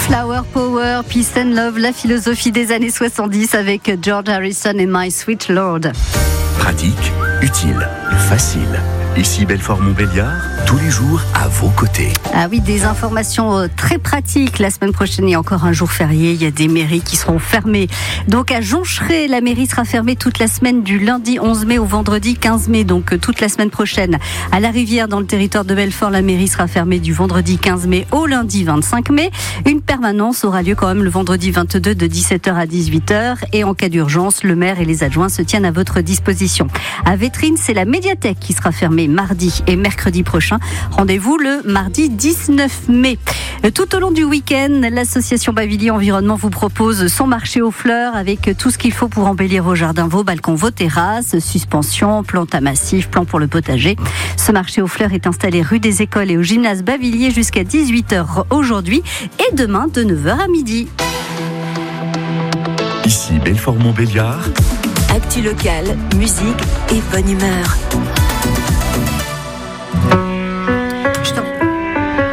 Flower Power, Peace and Love, la philosophie des années 70 avec George Harrison et My Sweet Lord. Pratique, utile, facile. Ici Belfort-Montbéliard, tous les jours à vos côtés. Ah oui, des informations très pratiques. La semaine prochaine, il y a encore un jour férié. Il y a des mairies qui seront fermées. Donc à Joncheray, la mairie sera fermée toute la semaine du lundi 11 mai au vendredi 15 mai. Donc toute la semaine prochaine. À La Rivière, dans le territoire de Belfort, la mairie sera fermée du vendredi 15 mai au lundi 25 mai. Une permanence aura lieu quand même le vendredi 22 de 17h à 18h. Et en cas d'urgence, le maire et les adjoints se tiennent à votre disposition. À Vétrines, c'est la médiathèque qui sera fermée mardi et mercredi prochain. Rendez-vous le mardi 19 mai. Tout au long du week-end, l'association Bavilliers Environnement vous propose son marché aux fleurs avec tout ce qu'il faut pour embellir vos jardins, vos balcons, vos terrasses, suspensions, plantes à massif, plants pour le potager. Ce marché aux fleurs est installé rue des Écoles et au gymnase Bavilliers jusqu'à 18h aujourd'hui et demain de 9h à midi. Ici Belfort-Montbéliard. Actu locale, musique et bonne humeur.